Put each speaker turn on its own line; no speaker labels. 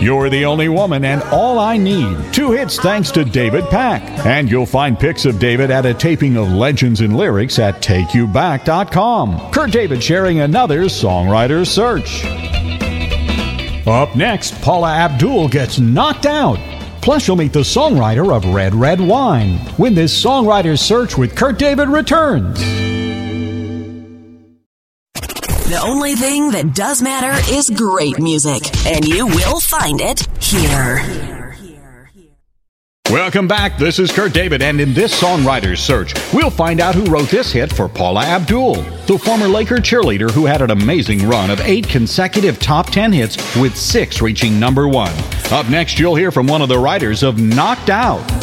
You're the Only Woman and All I Need. 2 hits thanks to David Pack. And you'll find pics of David at a taping of Legends and Lyrics at TakeYouBack.com. Kurt David sharing another Songwriter's Search. Up next, Paula Abdul gets knocked out. Plus, you'll meet the songwriter of Red Red Wine when this Songwriter's Search with Kurt David returns.
The only thing that does matter is great music, and you will find it here.
Welcome back. This is Kurt David, and in this Songwriter's Search, we'll find out who wrote this hit for Paula Abdul, the former Laker cheerleader who had an amazing run of 8 consecutive top 10 hits, with 6 reaching number 1. Up next, you'll hear from one of the writers of Knocked Out.